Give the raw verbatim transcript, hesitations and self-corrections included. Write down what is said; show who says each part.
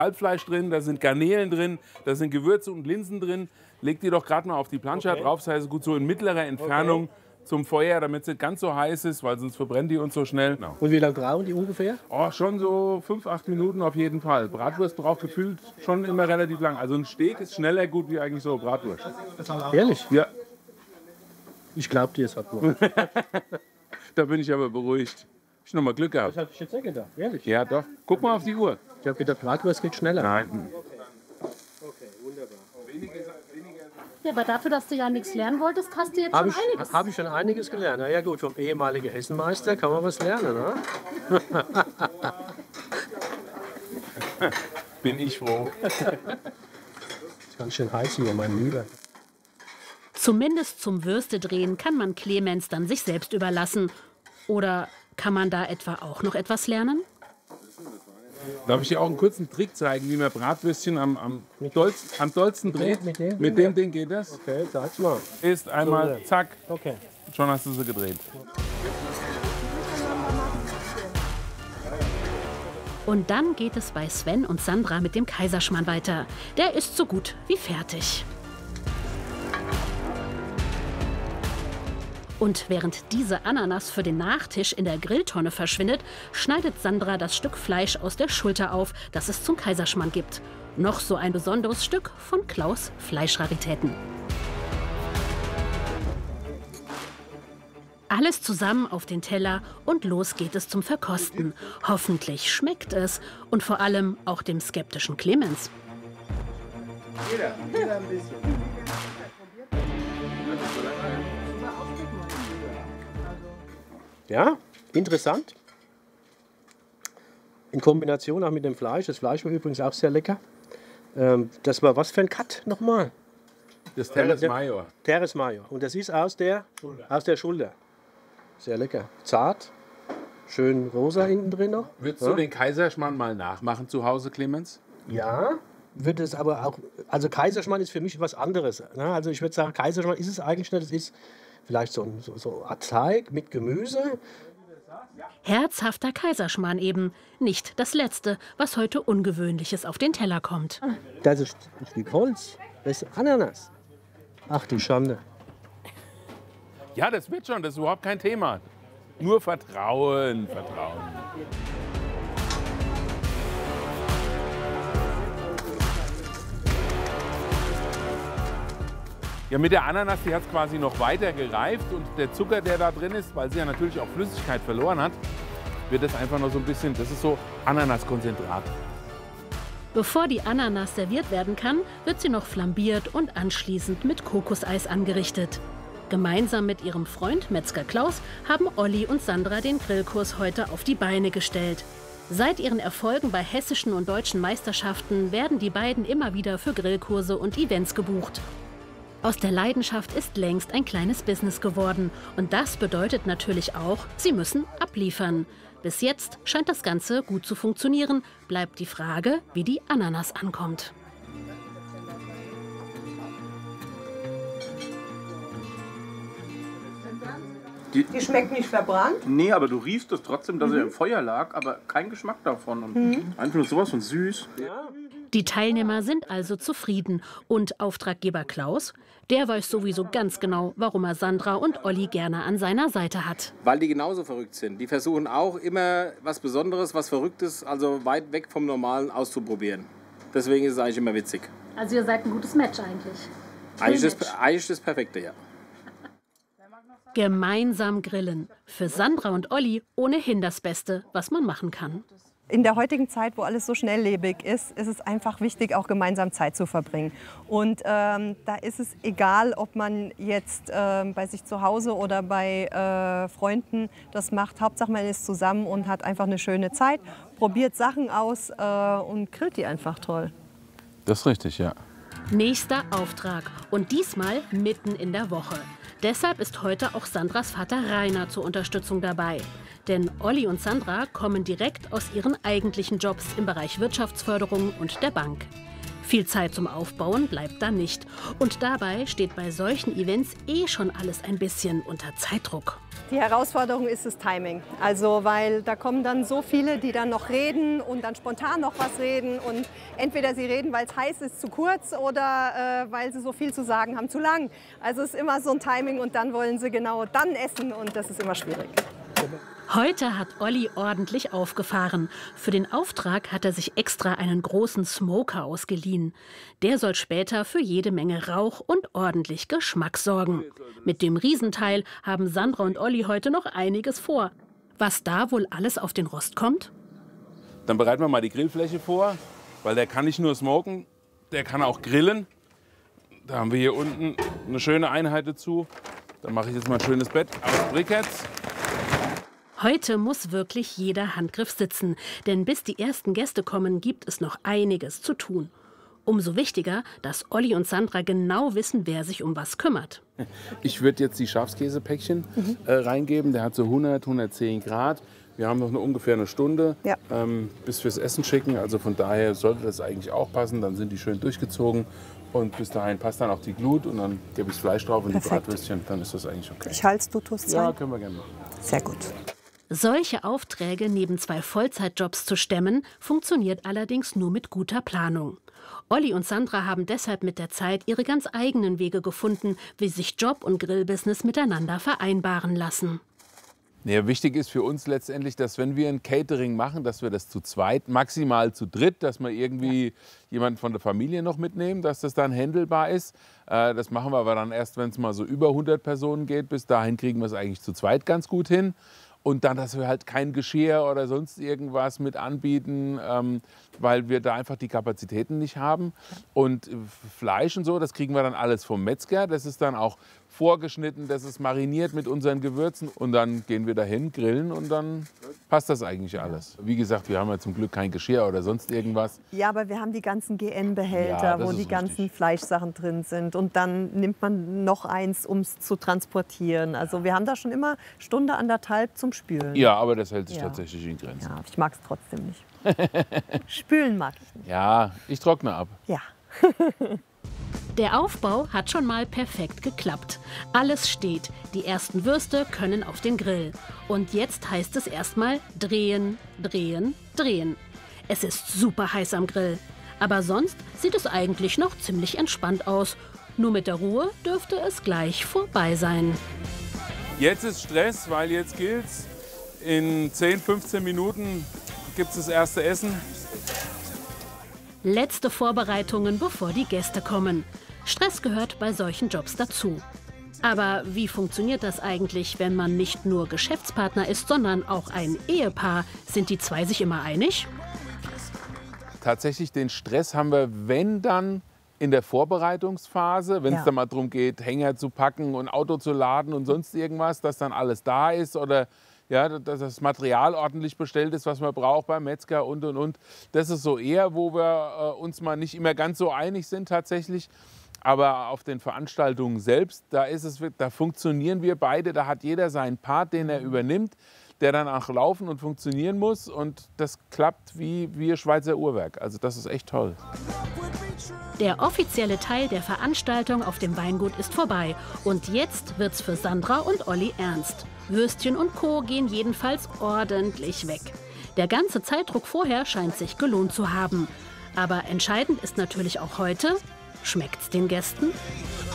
Speaker 1: Kalbfleisch drin, da sind Garnelen drin, da sind Gewürze und Linsen drin. Leg die doch gerade mal auf die Plancha
Speaker 2: Okay.
Speaker 1: drauf, das heißt gut so in mittlerer Entfernung
Speaker 2: Okay.
Speaker 1: zum Feuer, damit es nicht ganz so heiß ist, weil sonst verbrennen die uns so schnell. Genau.
Speaker 2: Und wie lange brauchen die ungefähr?
Speaker 1: Oh, schon so fünf, acht Minuten auf jeden Fall. Bratwurst braucht gefühlt schon immer relativ lang. Also ein Steak ist schneller gut wie eigentlich so Bratwurst.
Speaker 2: Ehrlich?
Speaker 1: Ja,
Speaker 2: Ich glaube dir, es hat nur.
Speaker 1: da bin ich aber beruhigt. Ich noch mal Glück gehabt.
Speaker 2: Das hatte ich jetzt nicht gedacht. Ehrlich?
Speaker 1: Ja, doch. Guck mal auf die Uhr.
Speaker 2: Ich habe gedacht, Bratwurst geht schneller.
Speaker 1: Nein.
Speaker 3: Ja, aber dafür, dass du ja nichts lernen wolltest, hast du jetzt
Speaker 2: Habe
Speaker 3: schon
Speaker 2: ich,
Speaker 3: einiges.
Speaker 2: hab ich schon einiges gelernt. Na ja gut, vom ehemaligen Hessenmeister kann man was lernen. Ne?
Speaker 1: Bin ich froh.
Speaker 2: Ist ganz schön heiß hier, mein Lieber.
Speaker 3: Zumindest zum Würstedrehen kann man Clemens dann sich selbst überlassen. Oder kann man da etwa auch noch etwas lernen?
Speaker 1: Darf ich dir auch einen kurzen Trick zeigen, wie man Bratwürstchen am, am, dollsten, am dollsten dreht?
Speaker 2: mit dem?
Speaker 1: Mit dem Ding geht das.
Speaker 2: Okay, sag's mal.
Speaker 1: Ist einmal,
Speaker 2: So.
Speaker 1: zack,
Speaker 2: Okay.
Speaker 1: schon hast du sie gedreht.
Speaker 3: Und dann geht es bei Sven und Sandra mit dem Kaiserschmarrn weiter. Der ist so gut wie fertig. Und während diese Ananas für den Nachtisch in der Grilltonne verschwindet, schneidet Sandra das Stück Fleisch aus der Schulter auf, das es zum Kaiserschmarrn gibt. Noch so ein besonderes Stück von Klaus Fleischraritäten. Alles zusammen auf den Teller und los geht es zum Verkosten. Hoffentlich schmeckt es und vor allem auch dem skeptischen Clemens.
Speaker 4: Jeder, jeder ein bisschen.
Speaker 2: Ja, interessant. In Kombination auch mit dem Fleisch. Das Fleisch war übrigens auch sehr lecker. Ähm, das war was für ein Cut nochmal?
Speaker 1: Das Teres
Speaker 2: der-
Speaker 1: Major.
Speaker 2: Teres Mayo. Und das ist aus der Schulter. Aus der Schulter. Sehr lecker. Zart. Schön rosa hinten drin noch.
Speaker 1: Würdest
Speaker 2: Ja.
Speaker 1: du den Kaiserschmarrn mal nachmachen zu Hause, Clemens?
Speaker 2: Ja. Wird es aber auch. Also Kaiserschmarrn ist für mich was anderes. Ne? Also ich würde sagen, Kaiserschmarrn ist es eigentlich nicht. Es ist vielleicht so ein so, so ein Teig mit Gemüse.
Speaker 3: Herzhafter Kaiserschmarrn eben. Nicht das Letzte, was heute Ungewöhnliches auf den Teller kommt.
Speaker 2: Das ist ein Stück Holz. Das ist Ananas. Ach du Schande.
Speaker 1: Ja, das wird schon, das ist überhaupt kein Thema. Nur Vertrauen, Vertrauen. Ja, mit der Ananas, die hat es quasi noch weiter gereift und der Zucker, der da drin ist, weil sie ja natürlich auch Flüssigkeit verloren hat, wird das einfach noch so ein bisschen, das ist so Ananaskonzentrat.
Speaker 3: Bevor die Ananas serviert werden kann, wird sie noch flambiert und anschließend mit Kokoseis angerichtet. Gemeinsam mit ihrem Freund Metzger Klaus haben Olli und Sandra den Grillkurs heute auf die Beine gestellt. Seit ihren Erfolgen bei hessischen und deutschen Meisterschaften werden die beiden immer wieder für Grillkurse und Events gebucht. Aus der Leidenschaft ist längst ein kleines Business geworden. Und das bedeutet natürlich auch, sie müssen abliefern. Bis jetzt scheint das Ganze gut zu funktionieren. Bleibt die Frage, wie die Ananas ankommt.
Speaker 5: Die schmeckt nicht verbrannt.
Speaker 4: Nee, aber du riechst es trotzdem, dass er im Feuer lag, aber kein Geschmack davon. Und einfach nur sowas von süß.
Speaker 3: Die Teilnehmer sind also zufrieden. Und Auftraggeber Klaus, der weiß sowieso ganz genau, warum er Sandra und Olli gerne an seiner Seite hat.
Speaker 6: Weil die genauso verrückt sind. Die versuchen auch immer was Besonderes, was Verrücktes, also weit weg vom Normalen auszuprobieren. Deswegen ist es eigentlich immer witzig.
Speaker 3: Also ihr seid ein gutes Match eigentlich.
Speaker 6: Eigentlich das, eigentlich das Perfekte, ja.
Speaker 3: Gemeinsam grillen. Für Sandra und Olli ohnehin das Beste, was man machen kann.
Speaker 5: In der heutigen Zeit, wo alles so schnelllebig ist, ist es einfach wichtig, auch gemeinsam Zeit zu verbringen. Und ähm, da ist es egal, ob man jetzt ähm, bei sich zu Hause oder bei äh, Freunden das macht. Hauptsache man ist zusammen und hat einfach eine schöne Zeit, probiert Sachen aus äh, und grillt die einfach toll.
Speaker 1: Das ist richtig, ja.
Speaker 3: Nächster Auftrag und diesmal mitten in der Woche. Deshalb ist heute auch Sandras Vater Rainer zur Unterstützung dabei. Denn Olli und Sandra kommen direkt aus ihren eigentlichen Jobs im Bereich Wirtschaftsförderung und der Bank. Viel Zeit zum Aufbauen bleibt da nicht. Und dabei steht bei solchen Events eh schon alles ein bisschen unter Zeitdruck.
Speaker 5: Die Herausforderung ist das Timing. Also, weil da kommen dann so viele, die dann noch reden und dann spontan noch was reden. Und entweder sie reden, weil es heiß ist, zu kurz oder äh, weil sie so viel zu sagen haben, zu lang. Also es ist immer so ein Timing und dann wollen sie genau dann essen und das ist immer schwierig.
Speaker 3: Heute hat Olli ordentlich aufgefahren. Für den Auftrag hat er sich extra einen großen Smoker ausgeliehen. Der soll später für jede Menge Rauch und ordentlich Geschmack sorgen. Mit dem Riesenteil haben Sandra und Olli heute noch einiges vor. Was da wohl alles auf den Rost kommt?
Speaker 1: Dann bereiten wir mal die Grillfläche vor, weil der kann nicht nur smoken, der kann auch grillen. Da haben wir hier unten eine schöne Einheit dazu. Dann mache ich jetzt mal ein schönes Bett aus Briketts.
Speaker 3: Heute muss wirklich jeder Handgriff sitzen, denn bis die ersten Gäste kommen, gibt es noch einiges zu tun. Umso wichtiger, dass Olli und Sandra genau wissen, wer sich um was kümmert.
Speaker 1: Ich würde jetzt die Schafskäsepäckchen mhm. äh, reingeben. Der hat so hundert, hundertzehn Grad. Wir haben noch eine, ungefähr eine Stunde
Speaker 5: ja.
Speaker 1: ähm, bis fürs Essen schicken. Also von daher sollte das eigentlich auch passen. Dann sind die schön durchgezogen. Und bis dahin passt dann auch die Glut. Und dann gebe ich das Fleisch drauf und Perfekt. die Bratwürstchen. Dann ist das eigentlich okay.
Speaker 5: Ich halte du tust sein.
Speaker 1: Ja, können wir gerne machen.
Speaker 5: Sehr gut.
Speaker 3: Solche Aufträge neben zwei Vollzeitjobs zu stemmen, funktioniert allerdings nur mit guter Planung. Olli und Sandra haben deshalb mit der Zeit ihre ganz eigenen Wege gefunden, wie sich Job und Grillbusiness miteinander vereinbaren lassen.
Speaker 1: Ja, wichtig ist für uns letztendlich, dass wenn wir ein Catering machen, dass wir das zu zweit, maximal zu dritt, dass wir irgendwie ja. jemanden von der Familie noch mitnehmen, dass das dann handelbar ist. Äh, das machen wir aber dann erst, wenn es mal so über hundert Personen geht. Bis dahin kriegen wir es eigentlich zu zweit ganz gut hin. Und dann, dass wir halt kein Geschirr oder sonst irgendwas mit anbieten, ähm, weil wir da einfach die Kapazitäten nicht haben. Und Fleisch und so, das kriegen wir dann alles vom Metzger. Das ist dann auch vorgeschnitten, das ist mariniert mit unseren Gewürzen. Und dann gehen wir dahin, grillen und dann passt das eigentlich alles. Wie gesagt, wir haben ja zum Glück kein Geschirr oder sonst irgendwas.
Speaker 5: Ja, aber wir haben die ganzen G N-Behälter,
Speaker 1: ja,
Speaker 5: wo die ganzen
Speaker 1: richtig.
Speaker 5: Fleischsachen drin sind. Und dann nimmt man noch eins, um es zu transportieren. Also wir haben da schon immer Stunde, anderthalb zum Spülen.
Speaker 1: Ja, aber das hält sich
Speaker 5: ja.
Speaker 1: tatsächlich in Grenzen.
Speaker 5: Ja, ich mag es trotzdem nicht. Spülen mag ich nicht.
Speaker 1: Ja, ich trockne ab.
Speaker 5: Ja.
Speaker 3: Der Aufbau hat schon mal perfekt geklappt. Alles steht. Die ersten Würste können auf den Grill. Und jetzt heißt es erstmal drehen, drehen, drehen. Es ist super heiß am Grill. Aber sonst sieht es eigentlich noch ziemlich entspannt aus. Nur mit der Ruhe dürfte es gleich vorbei sein.
Speaker 1: Jetzt ist Stress, weil jetzt gilt's. In zehn, fünfzehn Minuten gibt es das erste Essen.
Speaker 3: Letzte Vorbereitungen, bevor die Gäste kommen. Stress gehört bei solchen Jobs dazu. Aber wie funktioniert das eigentlich, wenn man nicht nur Geschäftspartner ist, sondern auch ein Ehepaar? Sind die zwei sich immer einig?
Speaker 1: Tatsächlich den Stress haben wir, wenn dann, in der Vorbereitungsphase, wenn es
Speaker 5: Ja.
Speaker 1: dann mal darum geht, Hänger zu packen und Auto zu laden und sonst irgendwas, dass dann alles da ist oder ja, dass das Material ordentlich bestellt ist, was man braucht beim Metzger und, und, und. Das ist so eher, wo wir äh, uns mal nicht immer ganz so einig sind tatsächlich. Aber auf den Veranstaltungen selbst, da, ist es, da funktionieren wir beide, da hat jeder seinen Part, den er übernimmt, der dann auch laufen und funktionieren muss. Und das klappt wie, wie Schweizer Uhrwerk. Also das ist echt toll.
Speaker 3: Der offizielle Teil der Veranstaltung auf dem Weingut ist vorbei. Und jetzt wird's für Sandra und Olli ernst. Würstchen und Co. gehen jedenfalls ordentlich weg. Der ganze Zeitdruck vorher scheint sich gelohnt zu haben. Aber entscheidend ist natürlich auch heute, schmeckt's den Gästen?